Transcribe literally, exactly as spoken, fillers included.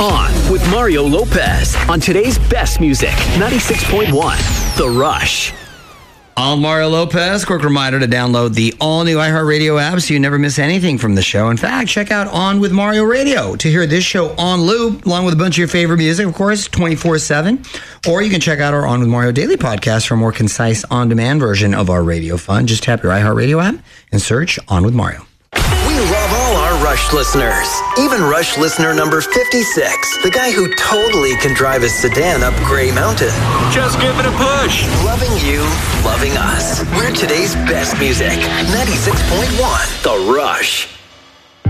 On with Mario Lopez on today's best music, ninety-six point one, The Rush. I'm Mario Lopez. Quick reminder to download the all-new iHeartRadio app so you never miss anything from the show. In fact, check out On with Mario Radio to hear this show on loop, along with a bunch of your favorite music, of course, twenty-four seven. Or you can check out our On with Mario Daily podcast for a more concise, on-demand version of our radio fun. Just tap your iHeartRadio app and search On with Mario. We love all our Rush listeners. Even Rush listener number fifty-six, the guy who totally can drive his sedan up Gray Mountain. Just give it a push. Loving you, loving us. We're today's best music. ninety-six point one, The Rush.